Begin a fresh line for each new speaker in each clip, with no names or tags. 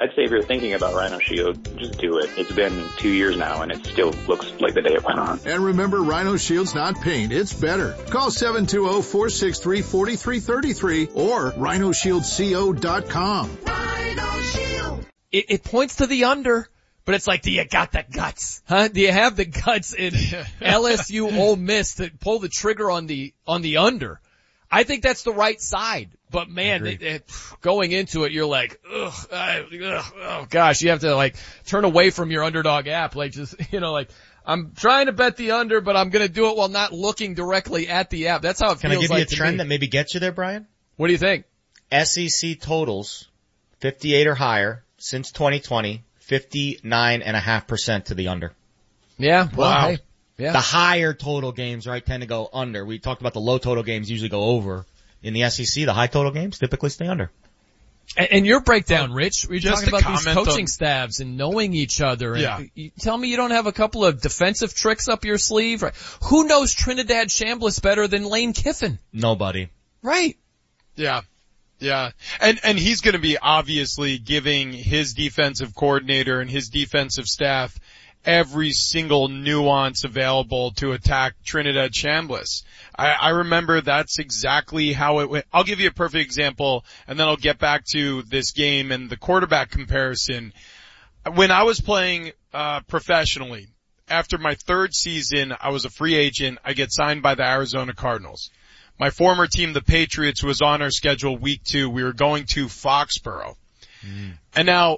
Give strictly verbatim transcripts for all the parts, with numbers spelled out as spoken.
I'd say if you're thinking about Rhino Shield, just do it. It's been two years now, and it still looks like the day it went on.
And remember, Rhino Shield's not paint, it's better. Call seven two zero, four six three, four three three three or rhino shield co dot com.
Rhino Shield.
It, it points to the under, but it's like, do you got the guts? Huh? Do you have the guts in L S U Ole Miss to pull the trigger on the, on the under? I think that's the right side. But man, it, it, going into it, you're like, ugh, I, ugh, oh gosh, you have to like turn away from your underdog app. Like just, you know, like I'm trying to bet the under, but I'm going to do it while not looking directly at the app. That's how it
Can
feels like.
Can I give you a trend
me.
that maybe gets you there, Brian?
What do you think?
S E C totals, fifty-eight or higher since twenty twenty, fifty-nine and a half percent to the under.
Yeah. Well,
wow.
Hey, yeah.
The higher total games, right, tend to go under. We talked about the low total games usually go over. In the S E C, the high total games typically stay under.
And, and your breakdown, Rich, we're
Just
talking about these coaching
on,
staffs and knowing each other. And
yeah.
you tell me you don't have a couple of defensive tricks up your sleeve? Right? Who knows Trinidad Chambliss better than Lane Kiffin?
Nobody.
Right.
Yeah. Yeah. And, and he's going to be obviously giving his defensive coordinator and his defensive staff every single nuance available to attack Trinidad Chambliss. I, I remember that's exactly how it went. I'll give you a perfect example, and then I'll get back to this game and the quarterback comparison. When I was playing uh professionally, after my third season, I was a free agent. I get signed by the Arizona Cardinals. My former team, the Patriots, was on our schedule week two. We were going to Foxborough. Mm. And now,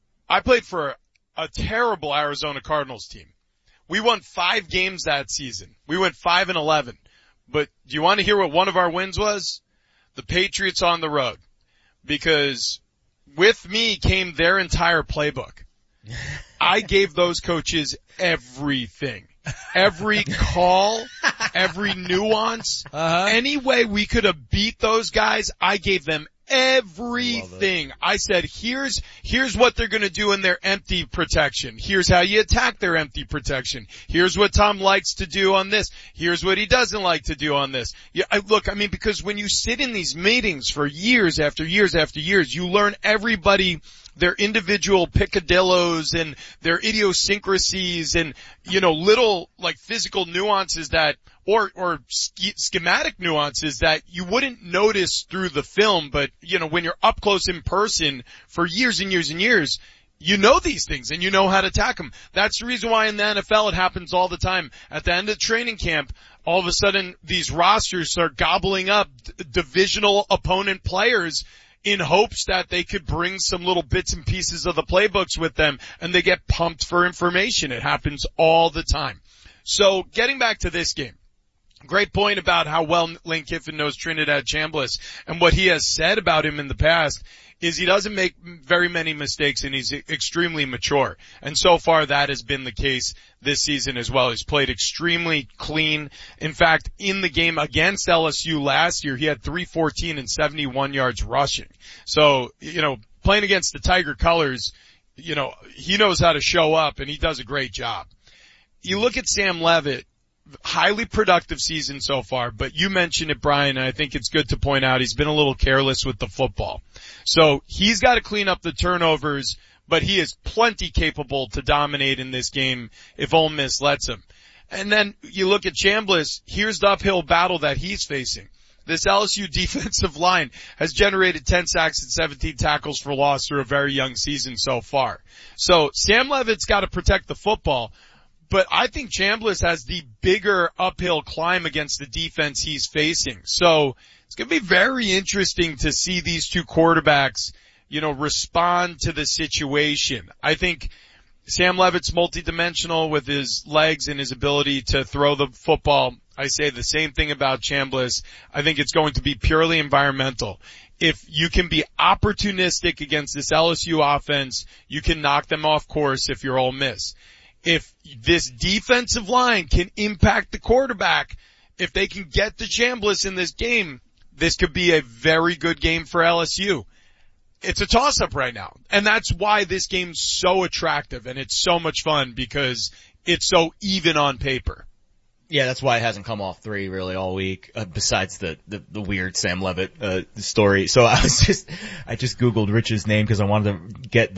I played for a terrible Arizona Cardinals team. We won five games that season. We went five and eleven. But do you want to hear what one of our wins was? The Patriots on the road. Because with me came their entire playbook. I gave those coaches everything. Every call, every nuance,
uh-huh.
any way we could have beat those guys, I gave them everything. I said, here's, here's what they're gonna do in their empty protection. Here's how you attack their empty protection. Here's what Tom likes to do on this. Here's what he doesn't like to do on this. Yeah, I, look, I mean, because when you sit in these meetings for years after years after years, you learn everybody their individual picadillos and their idiosyncrasies and, you know, little like physical nuances that, or, or sch- schematic nuances that you wouldn't notice through the film, but, you know, when you're up close in person for years and years and years, you know these things and you know how to attack them. That's the reason why in the N F L it happens all the time. At the end of training camp, all of a sudden these rosters start gobbling up d- divisional opponent players in hopes that they could bring some little bits and pieces of the playbooks with them, and they get pumped for information. It happens all the time. So getting back to this game, great point about how well Lane Kiffin knows Trinidad Chambliss, and what he has said about him in the past is he doesn't make very many mistakes and he's extremely mature. And so far that has been the case this season as well. He's played extremely clean. In fact, in the game against L S U last year, he had three fourteen and seventy-one yards rushing. So, you know, playing against the Tiger colors, you know, he knows how to show up and he does a great job. You look at Sam Leavitt, highly productive season so far, but you mentioned it, Brian, and I think it's good to point out he's been a little careless with the football. So he's got to clean up the turnovers, but he is plenty capable to dominate in this game if Ole Miss lets him. And then you look at Chambliss, here's the uphill battle that he's facing. This L S U defensive line has generated ten sacks and seventeen tackles for loss through a very young season so far. So Sam Leavitt's got to protect the football, but I think Chambliss has the bigger uphill climb against the defense he's facing. So it's going to be very interesting to see these two quarterbacks, you know, respond to the situation. I think Sam Leavitt's multidimensional with his legs and his ability to throw the football. I say the same thing about Chambliss. I think it's going to be purely environmental. If you can be opportunistic against this L S U offense, you can knock them off course if you're Ole Miss. If this defensive line can impact the quarterback, if they can get to Chambliss in this game, this could be a very good game for L S U. It's a toss-up right now, and that's why this game's so attractive, and it's so much fun because it's so even on paper.
Yeah, that's why it hasn't come off three really all week, uh, besides the, the, the weird Sam Leavitt, uh, story. So I was just, I just Googled Rich's name because I wanted to get the